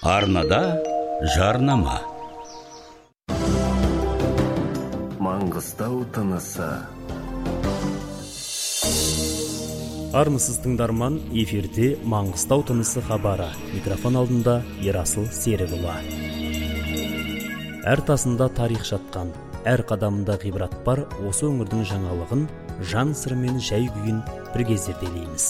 Арнада жарнама. Маңғыстау тынысы. Армысыз тыңдарман, эфирде Маңғыстау тынысы хабары. Микрофон алдында Ерасыл Серікұлы. Әр тасында тарих жатқан, әр қадамында ғибрат бар. Осы өңірдің жаңалығын, жан сыры мен жай күйін бірге зерделейміз.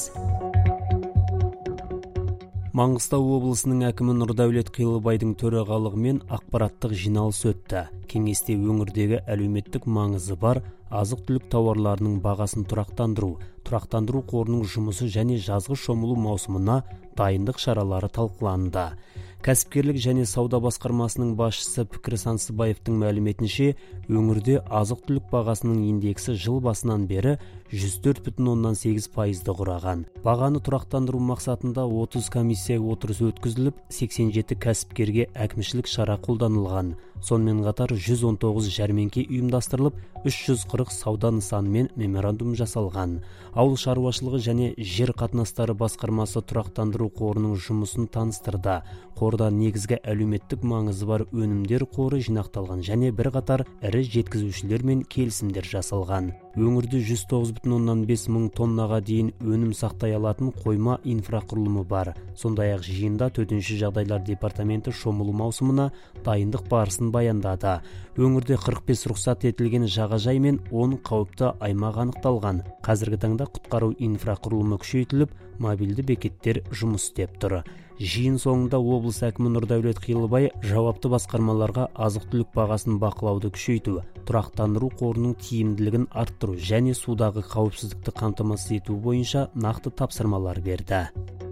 Маңғыстау облысының әкімі Нұрдәулет Қилыбайдың төрағалығымен ақпараттық жиналыс өтті. Кеңесте өңірдегі әлеуметтік маңызы бар азық-түлік тауарларының бағасын тұрақтандыру қорының жұмысы және жазғы шомылу маусымына дайындық шаралары талқыланды. Кәсіпкерлік және сауда басқармасының басшысы Пікір Сансыбаевтың мәліметінше, өңірде азық-түлік бағасының индексі жыл басынан бері 104,8% құраған. Бағаны тұрақтандыру мақсатында 30 комиссия отырысы өткізіліп, 87 кәсіпкерге әкімшілік шара қолданылған. Сонымен қатар 119 жәрмеңке ұйымдастырылып, 340 сауда нысанымен меморандум жасалған. Ауыл шаруашылығы және жер қатынастары басқармасы тұрақтандыру қорының жұмысын таныстырды. Қорда негізгі әлеуметтік маңызы бар өнімдер қоры жинақталған және бірқатар ірі жеткізушілер мен келісімдер жасалған. Өңірде 109,5 мың тоннаға дейін өнім сақтай алатын қойма инфрақұрылымы бар. Сондай-ақ жиында төтенше жағдайлар департаменті шомылу маусымына дайындық барысын баяндады. Өңірде 45 рұқсат етілген жағажай мен 10 қауіпті аймақ анықталған. Қазіргі таңда құтқару инфрақұрылымы күшейтіліп, мобильді бекеттер жұмыс істеп тұр. Жиын соңында облыс әкімі Нұрдәулет Қилыбай жауапты басқармаларға азық-түлік бағасын бақылауды күшейту, тұрақтандыру қорының тиімділігін арттыру және судағы қауіпсіздікті қамтамасыз ету бойынша нақты тапсырмалар берді.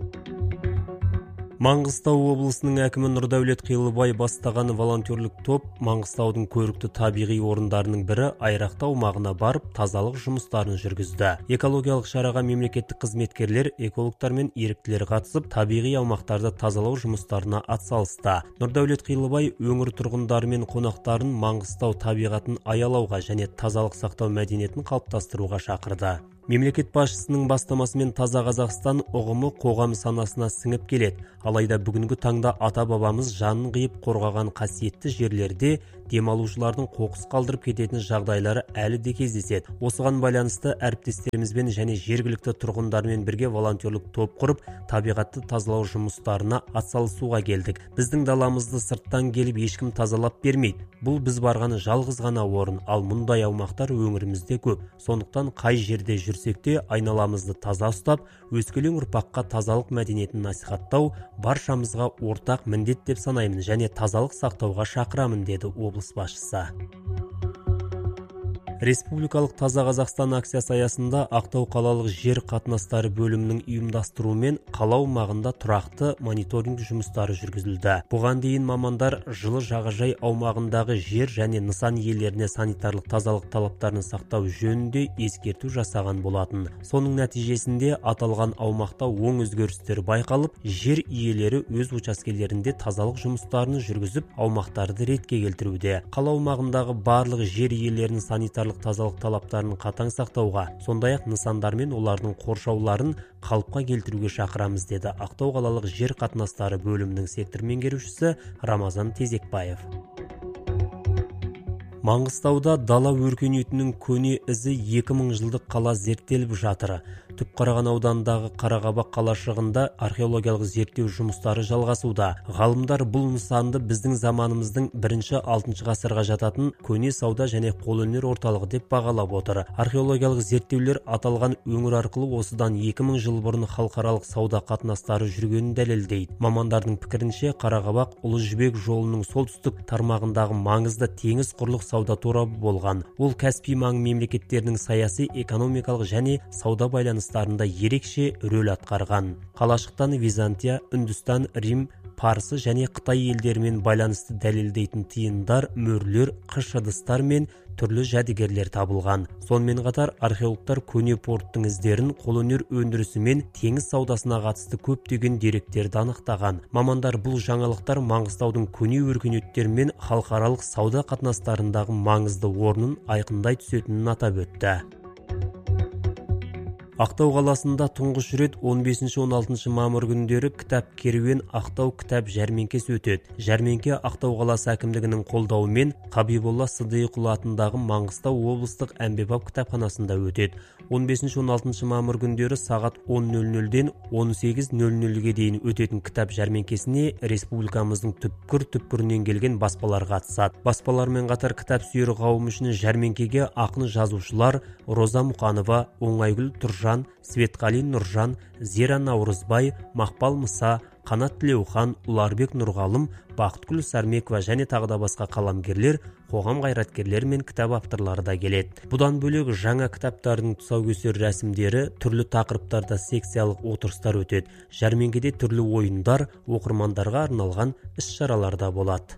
Маңғыстау облысының әкімі Нұрдәулет Қилыбай бастаған волонтерлік топ Маңғыстаудың көрікті табиғи орындарының бірі Айрақты аумағына барып, тазалық жұмыстарын жүргізді. Экологиялық шараға мемлекеттік қызметкерлер, экологтар мен еріктілер қатысып, табиғи аумақтарды тазалау жұмыстарына атсалысты. Нұрдәулет Қилыбай өңір тұрғындары мен қонақтарын Маңғыстау табиғатын аялауға және тазалық сақтау мәдениетін қалыптастыруға шақырды. Мемлекет басшысының бастамасымен таза Қазақстан ұғымы қоғам санасына сіңіп келеді. Алайда бүгінгі таңда ата-бабамыз жанын қиып қорғаған қасиетті жерлерде демалушылардың қоқыс қалдырып кететін жағдайлары әлі де кездеседі. Осыған байланысты әріптестерімізбен және жергілікті тұрғындармен бірге волонтерлік топ құрып, табиғатты тазалау жұмыстарына атсалысуға келдік. Біздің даламызды сырттан келіп ешкім тазалап бермейді. Бұл біз барған жалғыз ғана орын, ал мұндай аумақтар өңірімізде көп. Сондықтан қай жерде жүрсек те айналамызды таза ұстап, өскелең ұрпаққа тазалық мәдениетін насихаттау баршамызға ортақ міндет деп санаймын және тазалық сақтауға шақырамын, деді облыс басшысы. Республикалық таза Қазақстан акциясы аясында Ақтау қалалық жер қатынастары бөлімінің ұйымдастыруымен қала аумағында тұрақты мониторинг жұмыстары жүргізілді. Бұған дейін мамандар жылы жағажай аумағындағы жер және нысан иелеріне санитарлық тазалық талаптарын сақтау жөнінде ескерту жасаған болатын. Соның нәтижесінде аталған аумақта оң өзгерістер байқалып, жер иелері өз учаскелерінде тазалық жұмыстарын жүргізіп, аумақтарды ретке келтіруде. Қала аумағындағы барлық жер иелерінің санитарлық тазалық талаптарын қатаң сақтауға, сондай-ақ нысандар мен олардың қоршауларын қалыпқа келтіруге шақырамыз, деді Ақтау қалалық жер қатынастары бөлімінің сектор меңгерушісі Рамазан Тезекбаев. Маңғыстауда дала өркениетінің көне ізі 2000 жылдық қала зерттеліп жатыр. Түпқараған ауданындағы Қарақабақ қалашығында археологиялық зерттеу жұмыстары жалғасуда. Ғалымдар бұл нысанды біздің заманымыздың 1-6 ғасырға жататын көне сауда және қолөнер орталығы деп бағалап отыр. Археологиялық зерттеулер аталған өңір арқылы осыдан 2000 жыл бұрын халықаралық сауда қатынастары жүргенін дәлелдейді. Мамандардың пікірінше, Қарақабақ Ұлы Жібек жолының солтүстік тармағындағы маңызды теңіз құрлық сауда торабы болған. Ол Каспий маңы мемлекеттерінің саяси, экономикалық және сауда байланыстарында ерекше рөл атқарған. Қалашықтан Византия, Үндістан, Рим, Парсы және Қытай елдерімен байланысты дәлелдейтін тиындар, мөрлер, қыш ыдыстар мен түрлі жәдігерлер табылған. Сонымен қатар археологтар көне порттың іздерін, қолөнер өндірісі мен теңіз саудасына қатысты көптеген деректерді анықтаған. Мамандар бұл жаңалықтар Маңғыстаудың көне өркениеттері мен халықаралық сауда қатынастарындағы маңызды орнын айқындай түсетінін атап өтті. Ақтау қаласында тұңғыш рет 15-16 мамыр күндері кітап керуен Ақтау кітап жәрмеңкесі өтеді. Жәрмеңке Ақтау қаласы әкімдігінің қолдауымен Қабиболла Сыдиықұлы атындағы Маңғыстау облыстық әмбебап кітапханасында өтеді. 15-16 мамыр күндері сағат 10:00-ден 18:00-ге дейін өтетін кітап жәрмеңкесіне республикамыздың түпкір-түпкірінен келген баспалар қатысады. Баспалармен қатар кітап сүйер қауым үшін жәрмеңкеге ақын жазушылар Роза Мұқанова, Оңайгүл Тұржан, Светқали Нұржан, Зира Наурызбай, Мақпал Мұса, Қанат Тілеухан, Ұларбек Нұрғалым, Бақытгүл Сармекова және тағы да басқа қаламгерлер, қоғам қайраткерлері мен кітап авторлары да келеді. Бұдан бөлек жаңа кітаптардың тұсаукесер рәсімдері, түрлі тақырыптарда секциялық отырыстар өтеді. Жәрмеңкеде түрлі ойындар, оқырмандарға арналған іс-шаралар да болады.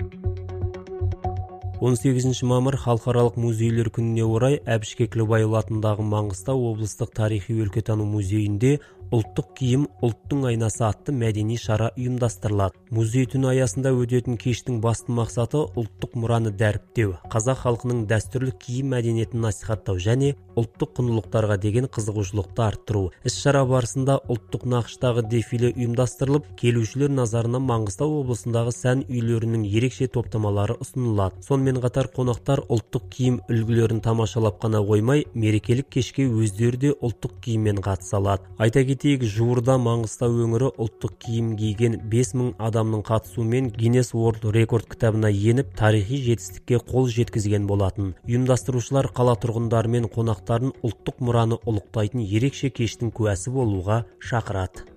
18 мамыр халықаралық музейлер күніне орай Әбіш Кекілбайұлы атындағы Маңғыстау облыстық тарихи-өлкетану музейінде ұлттық киім ұлттың айнасы атты мәдени шара ұйымдастырылады. Музей түні аясында өтетін кештің басты мақсаты ұлттық мұраны дәріптеу, қазақ халқының дәстүрлі киім мәдениетін насихаттау және ұлттық құндылықтарға деген қызығушылықты арттыру. Іс-шара барысында ұлттық нақыштағы дефиле ұйымдастырылып, келушілер назарына Маңғыстау облысындағы сән үйлерінің ерекше топтамалары ұсынылады. Сонымен қатар қонақтар ұлттық киім үлгілерін тамашалап қана қоймай, мерекелік кешке өздері де ұлттық киіммен қатыса алады. Айта кетейік, жуырда Маңғыстау өңірі ұлттық киім киген 5000 адамның қатысуымен Гиннес World Record кітабына еніп, тарихи жетістікке қол жеткізген болатын. Ұйымдастырушылар қала тұрғындары мен қонақтарын ұлттық мұраны ұлықтайтын ерекше кештің куәсі болуға шақырады.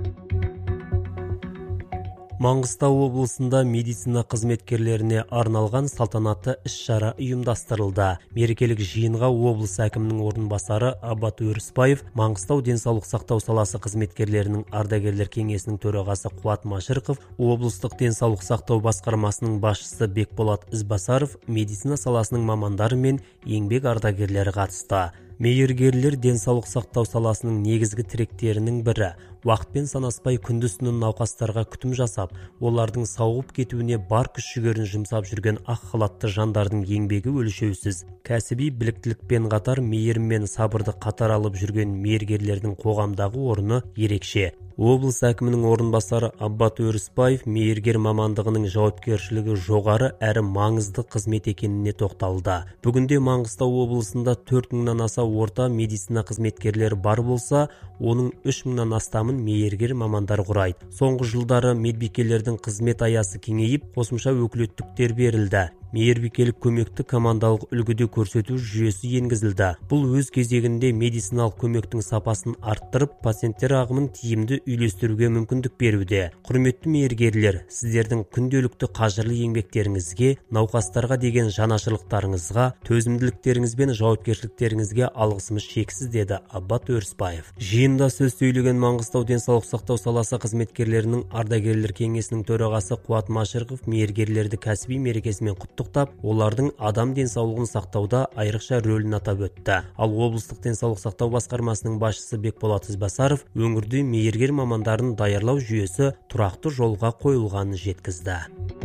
Маңғыстау облысында медицина қызметкерлеріне арналған салтанатты іс-шара ұйымдастырылды. Мерекелік жиынға облыс әкімінің орынбасары Аббат Өрісбаев, Маңғыстау денсаулық сақтау саласы қызметкерлерінің ардагерлер кеңесінің төрағасы Қуат Машырқов, облыстық денсаулық сақтау басқармасының басшысы Бекболат Ізбасаров, медицина саласының мамандары мен еңбек ардагерлері қатысты. Мейіргерлер денсаулық сақтау саласының негізгі тіректерінің бірі. Уақытпен санаспай күндіз-түні науқастарға күтім жасап, олардың сауығып кетуіне бар күш-жігерін жұмсап жүрген ақ халатты жандардың еңбегі өлшеусіз. Кәсіби біліктілікпен қатар мейірім мен сабырды қатар алып жүрген мейіргерлердің қоғамдағы орны ерекше. Облыс әкімінің орынбасары Аббат Өрісбаев мейіргер мамандығының жауапкершілігі жоғары әрі маңызды қызмет екеніне тоқталды. Бүгінде Маңғыстау облысында 4000-нан аса орта медицина қызметкерлері бар болса, оның 3000-нан астамын мейіргер мамандар құрайды. Соңғы жылдары медбикелердің қызмет аясы кеңейіп, қосымша өкілеттіктер берілді. Мейірбикелік көмекті командалық үлгіде көрсету жүйесі енгізілді. Бұл өз кезегінде медициналық көмектің сапасын арттырып, пациенттер ағымын тиімді үйлестіруге мүмкіндік беруде. Құрметті мейіргерлер, сіздердің күнделікті қажырлы еңбектеріңізге, науқастарға деген жанашырлықтарыңызға, төзімділіктеріңіз бен жауапкершіліктеріңізге алғысымыз шексіз, деді Аббат Өрісбаев. Жиында сөз сөйлеген Маңғыстау денсаулық сақтау саласы қызметкерлерінің ардагерлер кеңесінің төрағасы Қуат Машырқов мейіргерлерді кәсіби мерекесімен құттықтап, олардың адам денсаулығын сақтауда айрықша рөлін атап өтті. Ал облыстық денсаулық сақтау басқармасының басшысы Бекболат Ізбасаров өңірде мейіргер мамандарын даярлау жүйесі тұрақты жолға қойылғанын жеткізді.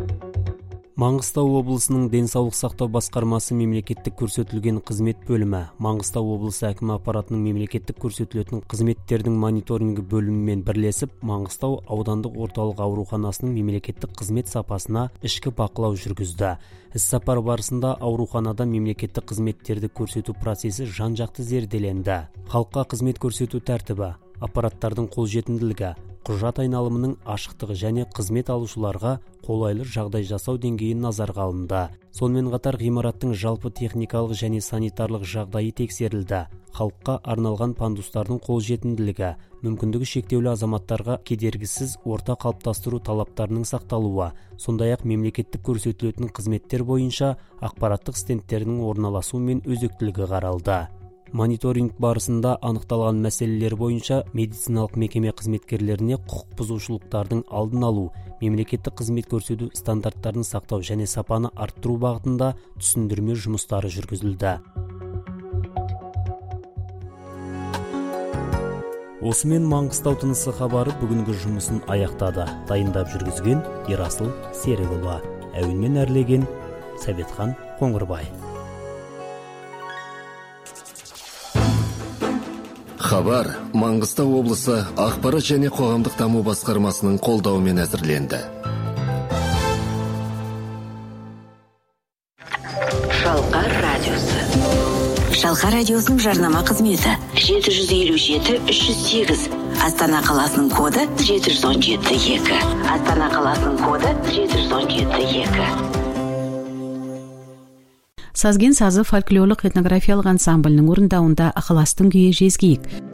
Маңғыстау облысының денсаулық сақтау басқармасы мемлекеттік көрсетілген қызмет бөлімі, Маңғыстау облысы әкімі аппаратының мемлекеттік көрсетілетін қызметтердің мониторингі бөлімімен бірлесіп, Маңғыстау аудандық орталық ауруханасының мемлекеттік қызмет сапасына ішкі бақылау жүргізді. Іс-сапар барысында ауруханада мемлекеттік қызметтерді көрсету процесі жан-жақты зерделенді. Халыққа қызмет көрсету тәртібі, аппараттардың қолжетімділігі, құжат айналымының ашықтығы және қызмет алушыларға қолайлы жағдай жасау деңгейін назарға алынды. Сонымен қатар ғимараттың жалпы техникалық және санитарлық жағдайы тексерілді. Халыққа арналған пандустардың қолжетімділігі, мүмкіндігі шектеулі азаматтарға кедергісіз орта қалыптастыру талаптарының сақталуы, сондай-ақ мемлекеттік көрсетілетін қызметтер бойынша ақпараттық стендтердің орналасуы мен өзектілігі қаралды. Мониторинг барысында анықталған мәселелер бойынша медициналық мекеме қызметкерлеріне құқық бұзушылықтардың алдын алу, мемлекеттік қызмет көрсету стандарттарын сақтау және сапаны арттыру бағытында түсіндірме жұмыстары жүргізілді. Осымен Маңғыстау тынысы хабары бүгінгі жұмысын аяқтады. Дайындап жүргізген Ерасыл Серікұлы, әуенмен әрлеген Сәбетхан Қоңырбай. Хабар Маңғыстау облысы ақпарат және қоғамдық даму басқармасының қолдауымен әзірленді. Шалқар радиосы. Шалқар радиосының жарнама қызметі 757-308. Астана қаласының коды 717-2. Астана қаласының коды 717-2. Сазген сазы фольклорлық этнографиялық ансамблінің орындауында ықыластың күйі жезгейік.